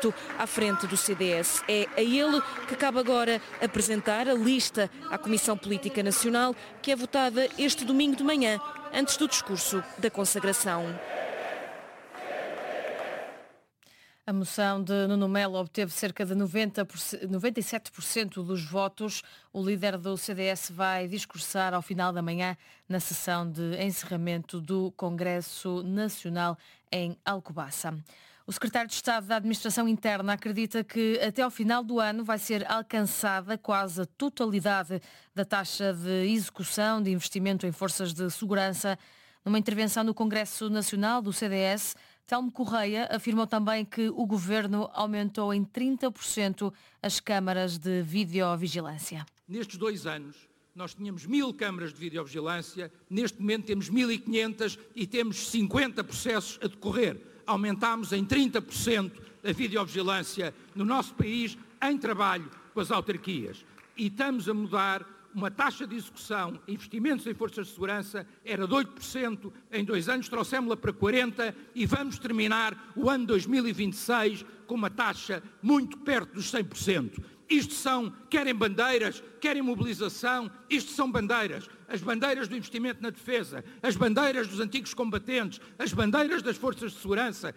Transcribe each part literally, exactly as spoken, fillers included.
eleito à frente do C D S. É a ele que cabe agora apresentar a lista à Comissão Política Nacional, que é votada este domingo de manhã, antes do discurso da consagração. A moção de Nuno Melo obteve cerca de noventa por cento, noventa e sete por cento dos votos. O líder do C D S vai discursar ao final da manhã na sessão de encerramento do Congresso Nacional em Alcobaça. O secretário de Estado da Administração Interna acredita que até ao final do ano vai ser alcançada quase a totalidade da taxa de execução de investimento em forças de segurança. Numa intervenção no Congresso Nacional do C D S, Telmo Correia afirmou também que o Governo aumentou em trinta por cento as câmaras de videovigilância. Nestes dois anos, nós tínhamos mil câmaras de videovigilância, neste momento temos mil e quinhentas e temos cinquenta processos a decorrer. Aumentámos em trinta por cento a videovigilância no nosso país em trabalho com as autarquias. E estamos a mudar uma taxa de execução, investimentos em forças de segurança, era de oito por cento, em dois anos trouxemos-la para quarenta por cento e vamos terminar o ano dois mil e vinte e seis com uma taxa muito perto dos cem por cento. Isto são, querem bandeiras, querem mobilização, isto são bandeiras. As bandeiras do investimento na defesa, as bandeiras dos antigos combatentes, as bandeiras das forças de segurança.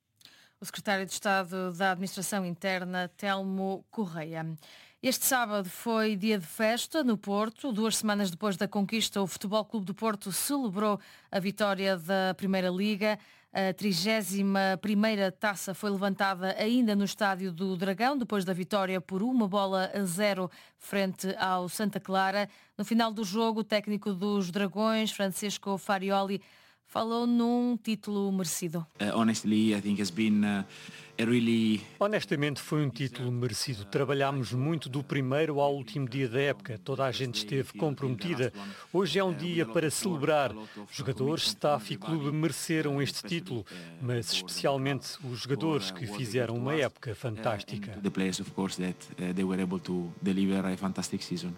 O secretário de Estado da Administração Interna, Telmo Correia. Este sábado foi dia de festa no Porto. Duas semanas depois da conquista, o Futebol Clube do Porto celebrou a vitória da Primeira Liga. A trigésima primeira taça foi levantada ainda no Estádio do Dragão, depois da vitória por uma bola a zero frente ao Santa Clara. No final do jogo, o técnico dos Dragões, Francesco Farioli, falou num título merecido. Uh, honestly, I think has been uh, a really... Honestamente foi um título merecido. Trabalhámos muito do primeiro ao último dia da época. Toda a gente esteve comprometida. Hoje é um dia para celebrar. Jogadores, staff e clube mereceram este título, mas especialmente os jogadores que fizeram uma época fantástica. The players, of course, that uh, they were able to deliver a fantastic season.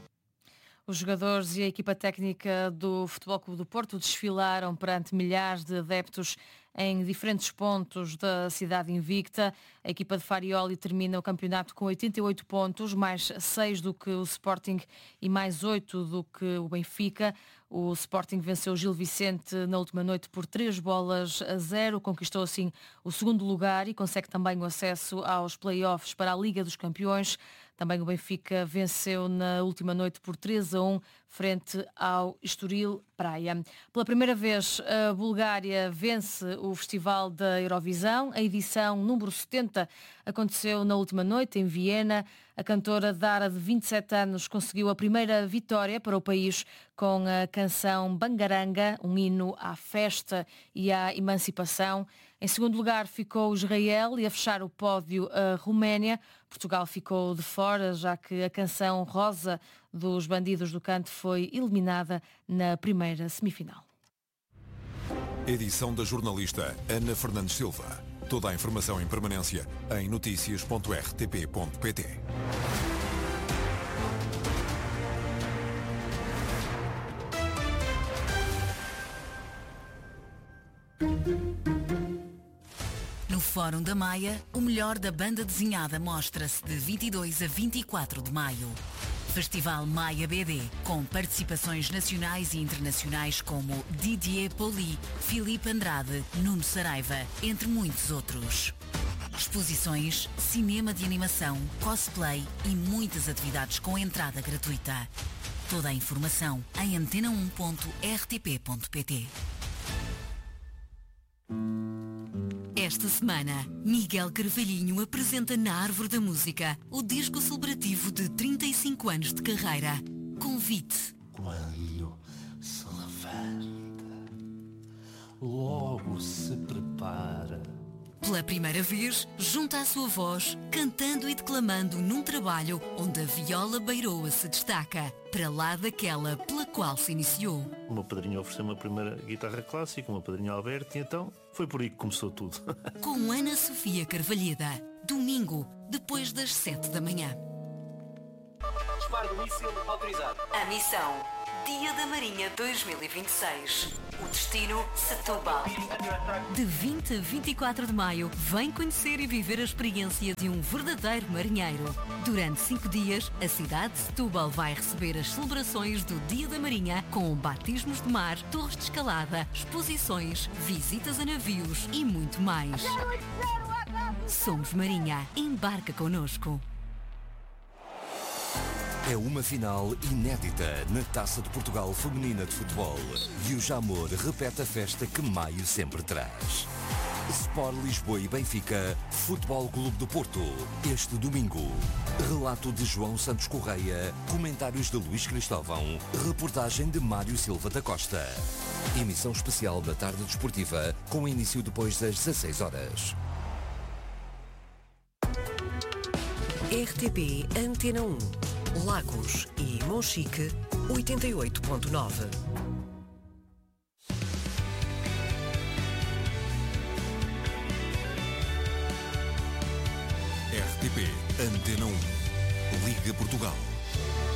Os jogadores e a equipa técnica do Futebol Clube do Porto desfilaram perante milhares de adeptos em diferentes pontos da cidade invicta. A equipa de Farioli termina o campeonato com oitenta e oito pontos, mais seis do que o Sporting e mais oito do que o Benfica. O Sporting venceu o Gil Vicente na última noite por três bolas a zero, conquistou assim o segundo lugar e consegue também o acesso aos play-offs para a Liga dos Campeões. Também o Benfica venceu na última noite por três a um frente ao Estoril Praia. Pela primeira vez, a Bulgária vence o Festival da Eurovisão. A edição número setenta aconteceu na última noite em Viena. A cantora Dara, de vinte e sete anos, conseguiu a primeira vitória para o país com a canção Bangaranga, um hino à festa e à emancipação. Em segundo lugar ficou Israel e a fechar o pódio a Roménia. Portugal ficou de fora, já que a canção Rosa dos Bandidos do Canto foi eliminada na primeira semifinal. Edição da jornalista Ana Fernandes Silva. Toda a informação em permanência em notícias ponto r t p ponto p t. No Fórum da Maia, o melhor da banda desenhada mostra-se de vinte e dois a vinte e quatro de maio. Festival Maia B D, com participações nacionais e internacionais como Didier Poli, Filipe Andrade, Nuno Saraiva, entre muitos outros. Exposições, cinema de animação, cosplay e muitas atividades com entrada gratuita. Toda a informação em antena um ponto r t p ponto p t. Esta semana, Miguel Carvalhinho apresenta na Árvore da Música o disco celebrativo de trinta e cinco anos de carreira. Convite. Quando se levanta, logo se prepara. Pela primeira vez, junta a sua voz, cantando e declamando num trabalho onde a viola beiroa se destaca, para lá daquela pela qual se iniciou. O meu padrinho ofereceu-me a primeira guitarra clássica, o meu padrinho Alberto, e então foi por aí que começou tudo. Com Ana Sofia Carvalheda, domingo, depois das sete da manhã. Disparo do míssil autorizado. A missão Dia da Marinha dois mil e vinte e seis. O destino, Setúbal. De vinte a vinte e quatro de maio, vem conhecer e viver a experiência de um verdadeiro marinheiro. Durante cinco dias, a cidade de Setúbal vai receber as celebrações do Dia da Marinha com batismos de mar, torres de escalada, exposições, visitas a navios e muito mais. Somos Marinha. Embarca connosco. É uma final inédita na Taça de Portugal Feminina de Futebol. E o Jamor repete a festa que maio sempre traz. Sport Lisboa e Benfica, Futebol Clube do Porto. Este domingo, relato de João Santos Correia, comentários de Luís Cristóvão, reportagem de Mário Silva da Costa. Emissão especial da tarde desportiva, com início depois das dezasseis horas. R T P Antena um, Lagos e Monchique, oitenta e oito ponto nove. R T P Antena um, Liga Portugal.